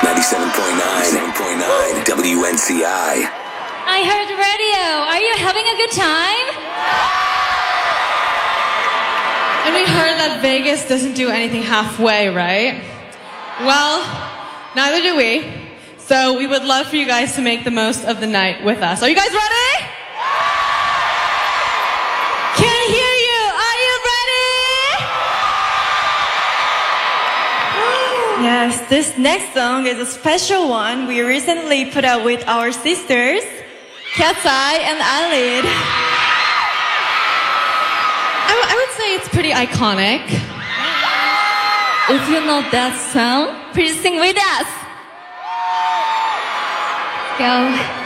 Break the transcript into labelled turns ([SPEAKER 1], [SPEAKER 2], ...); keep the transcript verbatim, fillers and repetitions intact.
[SPEAKER 1] ninety-seven point nine W N C I.
[SPEAKER 2] I heard radio. Are you having a good time?
[SPEAKER 3] And we heard that Vegas doesn't do anything halfway, right? Well, neither do we. So we would love for you guys to make the most of the night with us. Are you guys ready? Can't hear you. Are you ready?
[SPEAKER 4] Yes, this next song is a special one we recently put out with our sisters, Cat's Eye and Eyelid.
[SPEAKER 3] I, w- I would say it's pretty iconic.
[SPEAKER 2] If you know that song, please sing with us. Go.